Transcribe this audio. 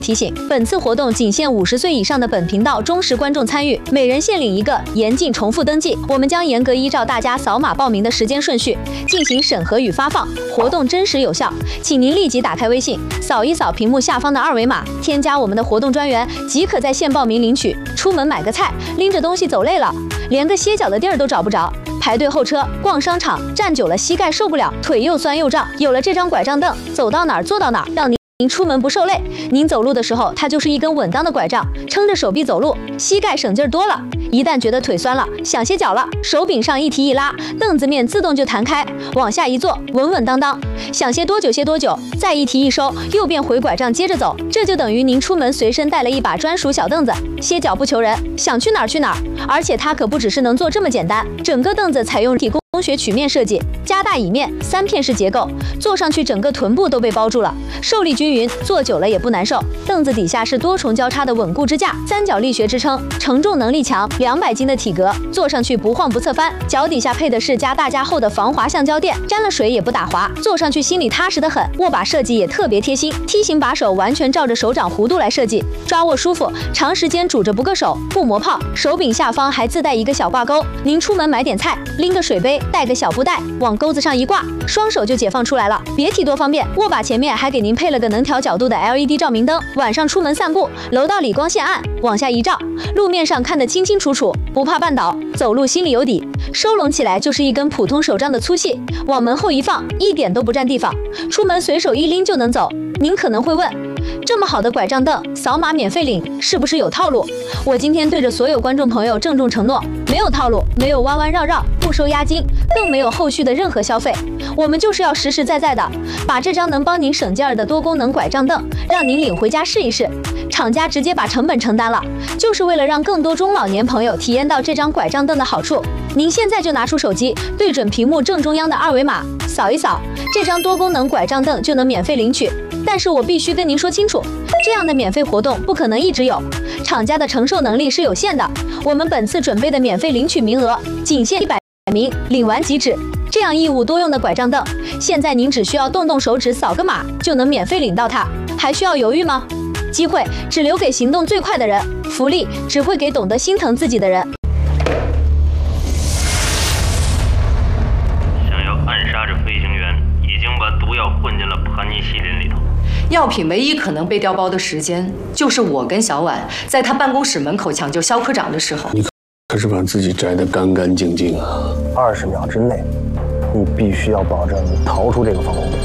提醒：本次活动仅限50岁以上的本频道忠实观众参与，每人限领1个，严禁重复登记。我们将严格依照大家扫码报名的时间顺序进行审核与发放，活动真实有效。请您立即打开微信，扫一扫屏幕下方的2维码，添加我们的活动专员，即可在线报名领取。出门买个菜，拎着东西走累了，连个歇脚的地儿都找不着，排队候车、逛商场，站久了膝盖受不了，腿又酸又胀。有了这张拐杖凳，走到哪儿坐到哪儿，让您出门不受累。您走路的时候，它就是一根稳当的拐杖，撑着手臂走路，膝盖省劲儿多了。一旦觉得腿酸了，想歇脚了，手柄上一提一拉，凳子面自动就弹开，往下一坐，稳稳当当，想歇多久歇多久，再一提一收，又变回拐杖接着走。这就等于您出门随身带了一把专属小凳子，歇脚不求人，想去哪儿去哪儿。而且它可不只是能坐这么简单，整个凳子采用工学曲面设计，加大椅面，3片式结构，坐上去整个臀部都被包住了，受力均匀，坐久了也不难受。凳子底下是多重交叉的稳固支架，3角力学支撑，承重能力强，200斤的体格，坐上去不晃不侧翻。脚底下配的是加大加厚的防滑橡胶垫，沾了水也不打滑，坐上去心里踏实得很。握把设计也特别贴心，梯形把手完全照着手掌弧度来设计，抓握舒服，长时间拄着不硌手，不磨泡。手柄下方还自带一个小挂钩，您出门买点菜，拎个水杯，带个小布袋，往钩子上一挂，双手就解放出来了，别提多方便。握把前面还给您配了个能调角度的 LED 照明灯，晚上出门散步，楼道里光线暗，往下一照，路面上看得清清楚楚，不怕绊倒，走路心里有底。收拢起来就是一根普通手杖的粗细，往门后一放，一点都不占地方，出门随手一拎就能走。您可能会问，这么好的拐杖凳，扫码免费领，是不是有套路？我今天对着所有观众朋友郑重承诺，没有套路，没有弯弯绕绕，不收押金，更没有后续的任何消费。我们就是要实实在在的把这张能帮您省劲儿的多功能拐杖凳让您领回家试一试。厂家直接把成本承担了，就是为了让更多中老年朋友体验到这张拐杖凳的好处。您现在就拿出手机，对准屏幕正中央的2维码，扫一扫，这张多功能拐杖凳就能免费领取。但是我必须跟您说清楚，这样的免费活动不可能一直有，厂家的承受能力是有限的。我们本次准备的免费领取名额仅限100名，领完即止。这样义务多用的拐杖凳，现在您只需要动动手指扫个码就能免费领到它，还需要犹豫吗？机会只留给行动最快的人，福利只会给懂得心疼自己的人。 想要暗杀这飞行员，已经把毒药混进了盘尼西林里头。 药品唯一可能被调包的时间，就是我跟小婉在他办公室门口抢救肖科长的时候。 你可是把自己摘得干干净净啊！ 20秒之内，你必须要保证你逃出这个防空洞。